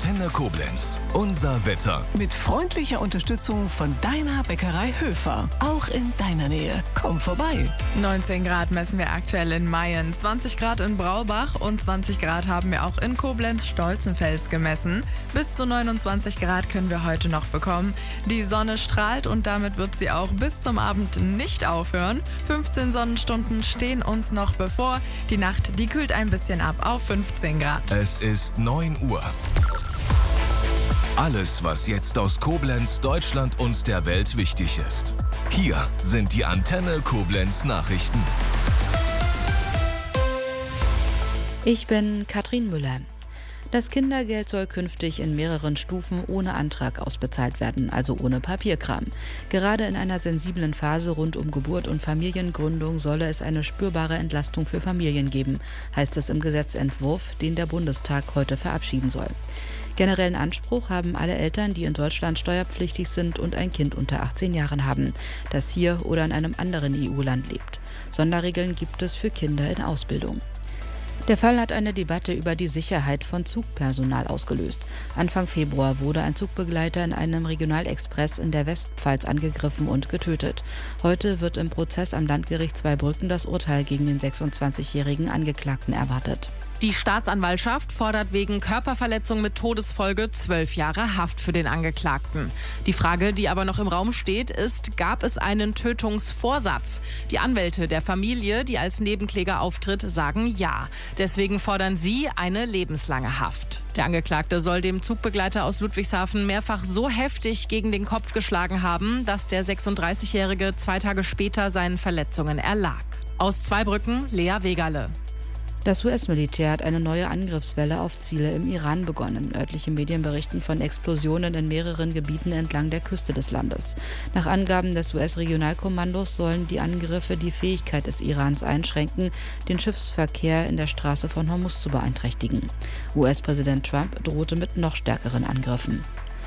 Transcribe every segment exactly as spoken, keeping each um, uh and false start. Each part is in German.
Antenne Koblenz. Unser Wetter. Mit freundlicher Unterstützung von deiner Bäckerei Höfer. Auch in deiner Nähe. Komm vorbei. neunzehn Grad messen wir aktuell in Mayen, zwanzig Grad in Braubach und zwanzig Grad haben wir auch in Koblenz-Stolzenfels gemessen. Bis zu neunundzwanzig Grad können wir heute noch bekommen. Die Sonne strahlt und damit wird sie auch bis zum Abend nicht aufhören. fünfzehn Sonnenstunden stehen uns noch bevor. Die Nacht, die kühlt ein bisschen ab auf fünfzehn Grad. Es ist neun Uhr. Alles, was jetzt aus Koblenz, Deutschland und der Welt wichtig ist. Hier sind die Antenne Koblenz Nachrichten. Ich bin Katrin Müller. Das Kindergeld soll künftig in mehreren Stufen ohne Antrag ausbezahlt werden, also ohne Papierkram. Gerade in einer sensiblen Phase rund um Geburt und Familiengründung solle es eine spürbare Entlastung für Familien geben, heißt es im Gesetzentwurf, den der Bundestag heute verabschieden soll. Generellen Anspruch haben alle Eltern, die in Deutschland steuerpflichtig sind und ein Kind unter achtzehn Jahren haben, das hier oder in einem anderen E U-Land lebt. Sonderregeln gibt es für Kinder in Ausbildung. Der Fall hat eine Debatte über die Sicherheit von Zugpersonal ausgelöst. Anfang Februar wurde ein Zugbegleiter in einem Regionalexpress in der Westpfalz angegriffen und getötet. Heute wird im Prozess am Landgericht Zweibrücken das Urteil gegen den sechsundzwanzigjährigen Angeklagten erwartet. Die Staatsanwaltschaft fordert wegen Körperverletzung mit Todesfolge zwölf Jahre Haft für den Angeklagten. Die Frage, die aber noch im Raum steht, ist, gab es einen Tötungsvorsatz? Die Anwälte der Familie, die als Nebenkläger auftritt, sagen ja. Deswegen fordern sie eine lebenslange Haft. Der Angeklagte soll dem Zugbegleiter aus Ludwigshafen mehrfach so heftig gegen den Kopf geschlagen haben, dass der sechsunddreißigjährige zwei Tage später seinen Verletzungen erlag. Aus Zweibrücken, Lea Wegerle. Das U S-Militär hat eine neue Angriffswelle auf Ziele im Iran begonnen. Örtliche Medien berichten von Explosionen in mehreren Gebieten entlang der Küste des Landes. Nach Angaben des U S-Regionalkommandos sollen die Angriffe die Fähigkeit des Irans einschränken, den Schiffsverkehr in der Straße von Hormuz zu beeinträchtigen. U S-Präsident Trump drohte mit noch stärkeren Angriffen.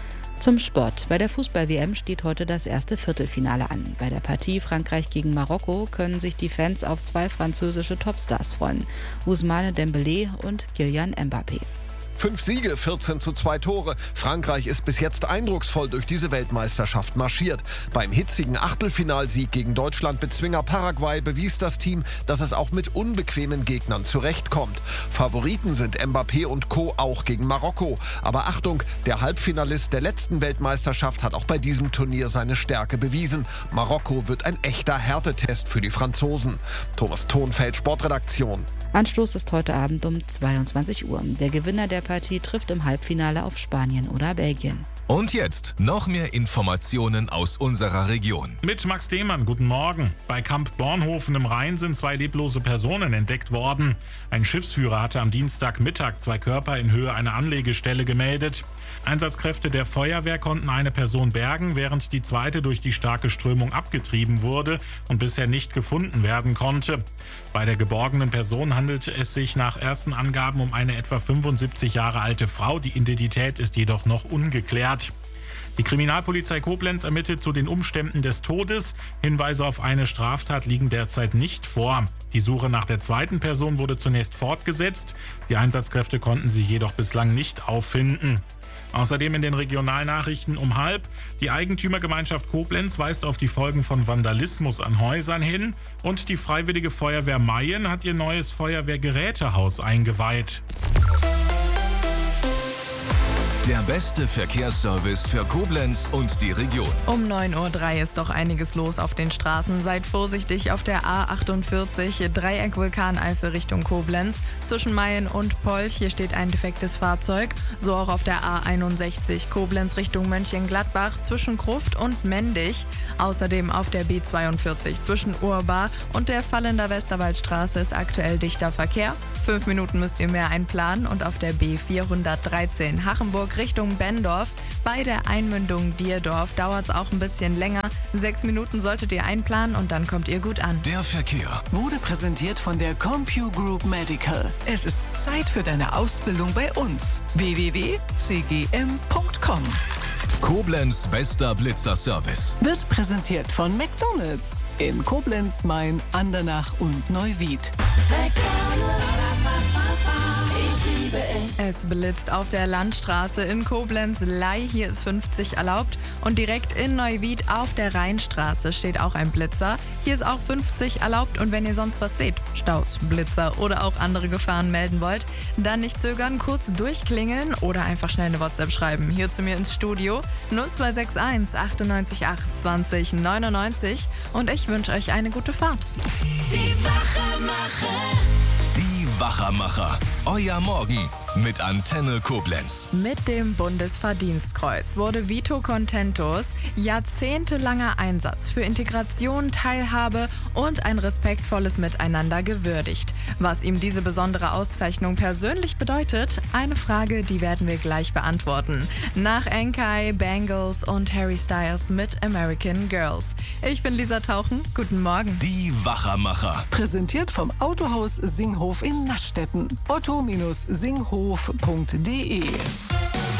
Zum Sport. Bei der Fußball-W M steht heute das erste Viertelfinale an. Bei der Partie Frankreich gegen Marokko können sich die Fans auf zwei französische Topstars freuen: Ousmane Dembélé und Kylian Mbappé. Fünf Siege, vierzehn zu zwei Tore. Frankreich ist bis jetzt eindrucksvoll durch diese Weltmeisterschaft marschiert. Beim hitzigen Achtelfinalsieg gegen Deutschland-Bezwinger Paraguay bewies das Team, dass es auch mit unbequemen Gegnern zurechtkommt. Favoriten sind Mbappé und Co. auch gegen Marokko. Aber Achtung, der Halbfinalist der letzten Weltmeisterschaft hat auch bei diesem Turnier seine Stärke bewiesen. Marokko wird ein echter Härtetest für die Franzosen. Thomas Thonfeld, Sportredaktion. Anstoß ist heute Abend um zweiundzwanzig Uhr. Der Gewinner der Partie trifft im Halbfinale auf Spanien oder Belgien. Und jetzt noch mehr Informationen aus unserer Region. Mit Max Dehmann, guten Morgen. Bei Kamp Bornhofen im Rhein sind zwei leblose Personen entdeckt worden. Ein Schiffsführer hatte am Dienstagmittag zwei Körper in Höhe einer Anlegestelle gemeldet. Einsatzkräfte der Feuerwehr konnten eine Person bergen, während die zweite durch die starke Strömung abgetrieben wurde und bisher nicht gefunden werden konnte. Bei der geborgenen Person handelte es sich nach ersten Angaben um eine etwa fünfundsiebzig Jahre alte Frau. Die Identität ist jedoch noch ungeklärt. Die Kriminalpolizei Koblenz ermittelt zu den Umständen des Todes. Hinweise auf eine Straftat liegen derzeit nicht vor. Die Suche nach der zweiten Person wurde zunächst fortgesetzt. Die Einsatzkräfte konnten sie jedoch bislang nicht auffinden. Außerdem in den Regionalnachrichten um halb. Die Eigentümergemeinschaft Koblenz weist auf die Folgen von Vandalismus an Häusern hin. Und die Freiwillige Feuerwehr Mayen hat ihr neues Feuerwehrgerätehaus eingeweiht. Der beste Verkehrsservice für Koblenz und die Region. Um neun Uhr drei ist doch einiges los auf den Straßen. Seid vorsichtig auf der A achtundvierzig, Dreieck Vulkaneifel Richtung Koblenz. Zwischen Mayen und Polch, hier steht ein defektes Fahrzeug. So auch auf der A einundsechzig, Koblenz Richtung Mönchengladbach, zwischen Gruft und Mendig. Außerdem auf der B zweiundvierzig, zwischen Urbar und der Vallender Westerwaldstraße ist aktuell dichter Verkehr. Fünf Minuten müsst ihr mehr einplanen. Und auf der B vierhundertdreizehn, Hachenburg Richtung Benndorf. Bei der Einmündung Dierdorf dauert es auch ein bisschen länger. Sechs Minuten solltet ihr einplanen und dann kommt ihr gut an. Der Verkehr Wurde präsentiert von der CompuGroup Medical. Es ist Zeit für deine Ausbildung bei uns. w w w punkt c g m punkt com. Koblenz bester Blitzerservice. Wird präsentiert von McDonald's in Koblenz, Main, Andernach und Neuwied. McDonald's. Ich liebe liebe es. Es blitzt auf der Landstraße in Koblenz-Ley. Hier ist fünfzig erlaubt. Und direkt in Neuwied auf der Rheinstraße steht auch ein Blitzer. Hier ist auch fünfzig erlaubt. Und wenn ihr sonst was seht, Staus, Blitzer oder auch andere Gefahren melden wollt, dann nicht zögern, kurz durchklingeln oder einfach schnell eine WhatsApp schreiben. Hier zu mir ins Studio null zwei sechs eins achtundneunzig acht zwanzig neunundneunzig. Und ich wünsche euch eine gute Fahrt. Die Wachermacher. Die Wachermacher. Euer Morgen mit Antenne Koblenz. Mit dem Bundesverdienstkreuz wurde Vito Contentos jahrzehntelanger Einsatz für Integration, Teilhabe und ein respektvolles Miteinander gewürdigt. Was ihm diese besondere Auszeichnung persönlich bedeutet, eine Frage, die werden wir gleich beantworten. Nach Enkai, Bangles und Harry Styles mit American Girls. Ich bin Lisa Tauchen, guten Morgen. Die Wachermacher. Präsentiert vom Autohaus Singhof in Naschdetten. otto Bindestrich singhof punkt de